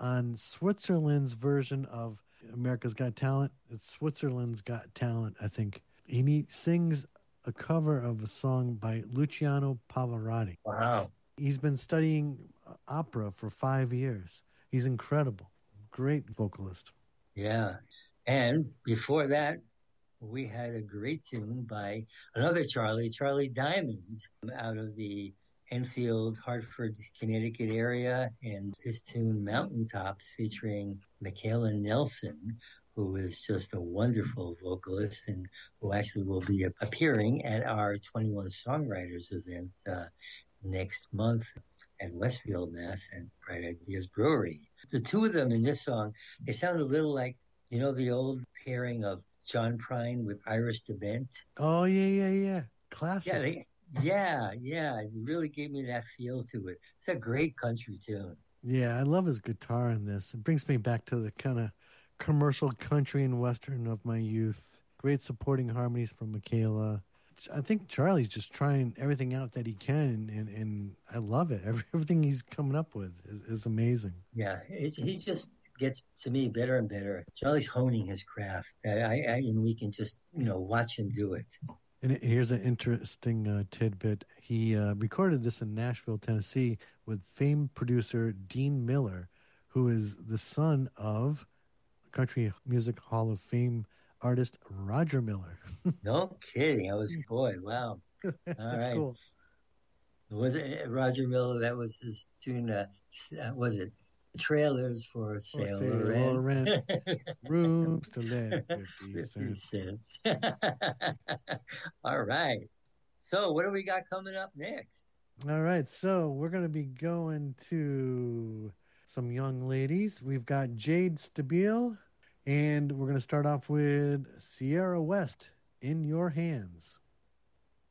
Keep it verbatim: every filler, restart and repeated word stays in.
on Switzerland's version of America's Got Talent. It's Switzerland's Got Talent, I think. He need, sings a cover of a song by Luciano Pavarotti. Wow. He's been studying opera for five years. He's incredible. Great vocalist. Yeah. And before that, we had a great tune by another Charlie, Charlie Diamond, out of the Enfield, Hartford, Connecticut area. And his tune, Mountaintops, featuring Michaela Nelson, who is just a wonderful vocalist and who actually will be appearing at our twenty-one Songwriters event uh, next month at Westfield, Mass, and Bright Ideas Brewery. The two of them in this song, they sound a little like, you know, the old pairing of John Prine with Iris DeBent. Oh, yeah, yeah, yeah. Classic. Yeah, they, yeah, yeah. It really gave me that feel to it. It's a great country tune. Yeah, I love his guitar in this. It brings me back to the kind of commercial country and western of my youth. Great supporting harmonies from Michaela. I think Charlie's just trying everything out that he can, and, and, and I love it. Every, everything he's coming up with is, is amazing. Yeah, it, he just gets to me better and better. Charlie's honing his craft, I, I, and we can just you know watch him do it. And here's an interesting uh, tidbit. He uh, recorded this in Nashville, Tennessee, with famed producer Dean Miller, who is the son of Country Music Hall of Fame artist Roger Miller. No kidding. I was, boy, wow. All That's right. cool. Was it Roger Miller? That was his tune. Uh, was it Trailers for For Sale sale or or Rent? rent, rooms to let, fifty fifty cents. cents. All right. So, what do we got coming up next? All right, so we're going to be going to some young ladies. We've got Jade Stabile, and we're going to start off with Sierra West, In Your Hands.